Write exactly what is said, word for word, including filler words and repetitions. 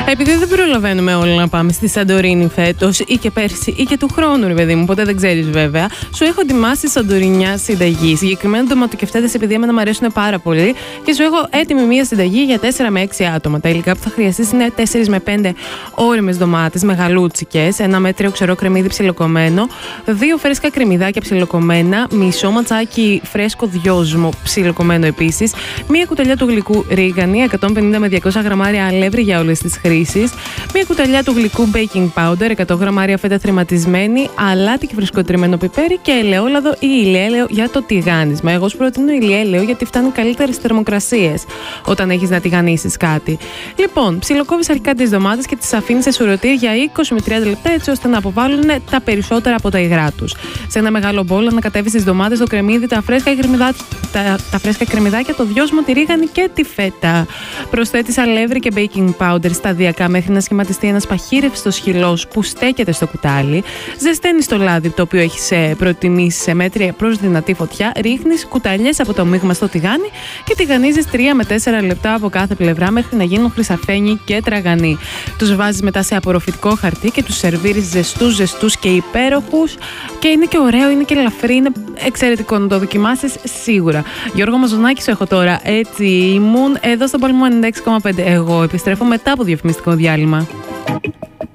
Επειδή δεν προλαβαίνουμε όλοι να πάμε στη Σαντορίνη φέτος ή και πέρσι ή και του χρόνου, ρε παιδί μου, ποτέ δεν ξέρεις βέβαια, σου έχω ετοιμάσει σαντορινιά συνταγή. Συγκεκριμένα ντοματοκεφτέδες, επειδή εμένα μου αρέσουν πάρα πολύ, και σου έχω έτοιμη μία συνταγή για τέσσερα με έξι άτομα. Τα υλικά που θα χρειαστείς είναι τέσσερα με πέντε ώριμες ντομάτες μεγαλούτσικες, ένα μέτριο ξερό κρεμμύδι ψιλοκομμένο, δύο φρέσκα κρεμμυδάκια ψιλοκομμένα, μισό ματσάκι φρέσκο δυόσμο ψιλοκομμένο επίσης, μία κουταλιά του γλυκού ρίγανη, εκατόν πενήντα με διακόσια γραμμάρια αλεύρι για όλες τις χρήσεις, μία κουταλιά του γλυκού baking powder, εκατό γραμμάρια φέτα θρηματισμένη, αλάτι και φρεσκοτριμμένο πιπέρι και ελαιόλαδο ή ηλιέλαιο για το τηγάνισμα. Εγώ σου προτείνω ηλιέλαιο γιατί φτάνει καλύτερες θερμοκρασίες όταν έχεις να τηγανίσεις κάτι. Λοιπόν, ψιλοκόβεις αρχικά τις ντομάτες και τις αφήνεις σε σουρωτήρ για είκοσι με τριάντα λεπτά, έτσι ώστε να αποβάλουν τα περισσότερα από τα υγρά τους. Σε ένα μεγάλο μπόλ ανακατεύεις τις ντομάτες, το κρεμμύδι, τα φρέσκα κρεμμυδάκια, τα, τα φρέσκα κρεμμυδάκια, το δυόσμο, τη ρίγανη και τη φέτα. Προσθέτεις αλεύρι και baking powder σταδιακά μέχρι να σχηματιστεί ένας παχύρευστος χυλός που στέκεται στο κουτάλι. Ζεσταίνεις το λάδι το οποίο έχεις προτιμήσει σε μέτρια προς δυνατή φωτιά. Ρίχνεις κουταλιές από το μείγμα στο τηγάνι και τηγανίζεις τρία με τέσσερα λεπτά από κάθε πλευρά μέχρι να γίνουν χρυσαφένιοι και τραγανοί. Τους βάζεις μετά σε απορροφητικό χαρτί και τους σερβίρεις ζεστούς, ζεστούς και υπέροχους. Και είναι και ωραίο, είναι και ελαφρύ, είναι εξαιρετικό, να το δοκιμάσεις σίγουρα. Γιώργο Μαζονάκη σου έχω τώρα. Έτσι ήμουν εδώ στο Πόλεμο ενενήντα έξι κόμμα πέντε. Εγώ επιστρέφω μετά από διαφημιστικό διάλειμμα.